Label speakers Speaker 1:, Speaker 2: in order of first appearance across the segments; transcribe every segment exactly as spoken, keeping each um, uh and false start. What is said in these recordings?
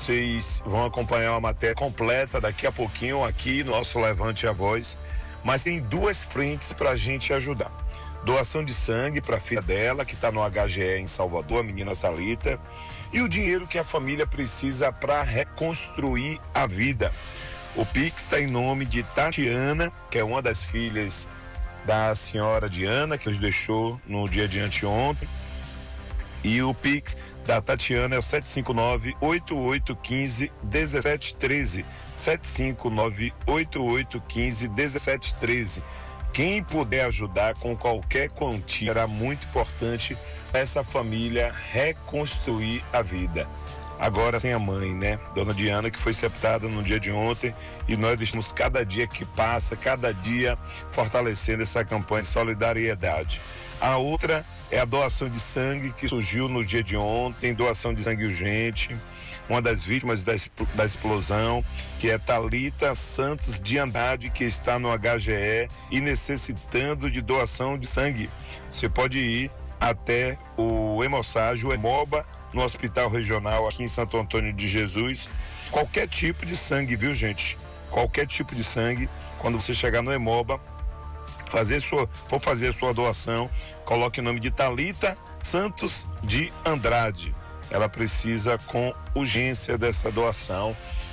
Speaker 1: Vocês vão acompanhar uma matéria completa daqui a pouquinho aqui no nosso Levante a Voz. Mas tem duas frentes para a gente ajudar. Doação de sangue para a filha dela, que está no H G E em Salvador, a menina Thalita. E o dinheiro que a família precisa para reconstruir a vida. O Pix está em nome de Tatiana, que é uma das filhas da senhora Diana, que nos deixou no dia de anteontem. E o Pix da Tatiana é o sete cinco nove, oito oito um cinco, um sete um três. sete cinco nove, oito oito um cinco, um sete um três. Quem puder ajudar com qualquer quantia será muito importante para essa família reconstruir a vida. Agora sem a mãe, né? Dona Diana, que foi sepultada no dia de ontem, e nós estamos cada dia que passa, cada dia fortalecendo essa campanha de solidariedade. A outra é a doação de sangue que surgiu no dia de ontem, doação de sangue urgente. Uma das vítimas da, da explosão, que é Thalita Santos de Andrade, que está no H G E e necessitando de doação de sangue. Você pode ir até o Hemossage, o Hemoba, no Hospital Regional aqui em Santo Antônio de Jesus. Qualquer tipo de sangue, viu, gente? Qualquer tipo de sangue. Quando você chegar no Hemoba, fazer sua, for fazer a sua doação, coloque o nome de Thalita Santos de Andrade. Ela precisa com urgência dessa doação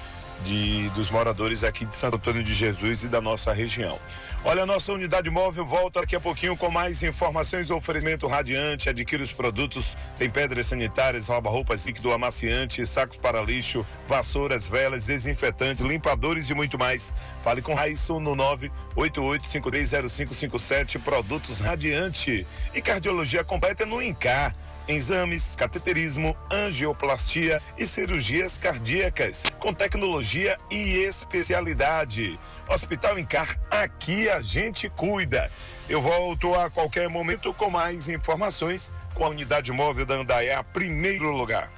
Speaker 1: de, dos moradores aqui de Santo Antônio de Jesus e da nossa região. Olha, a nossa unidade móvel volta daqui a pouquinho com mais informações. Oferecimento Radiante, adquira os produtos, tem pedras sanitárias, lava-roupas líquido, amaciante, sacos para lixo, vassouras, velas, desinfetantes, limpadores e muito mais. Fale com Raíssa no nove oito oito cinco três zero cinco cinco sete, Produtos Radiante. E cardiologia completa no INCAR. Exames, cateterismo, angioplastia e cirurgias cardíacas, com tecnologia e especialidade. Hospital INCAR, aqui a gente cuida. Eu volto a qualquer momento com mais informações com a unidade móvel da Andaiá, primeiro lugar.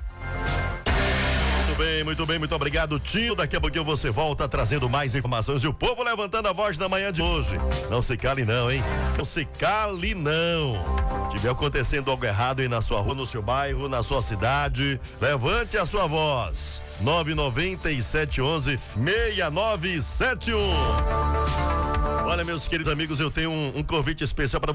Speaker 2: Muito bem, muito bem, muito obrigado, Tio. Daqui a pouquinho você volta trazendo mais informações e o povo levantando a voz da manhã de hoje. Não se cale não, hein? Não se cale não. Se tiver acontecendo algo errado aí na sua rua, no seu bairro, na sua cidade, levante a sua voz. nove nove sete um um, seis nove sete um. Olha, meus queridos amigos, eu tenho um, um convite especial para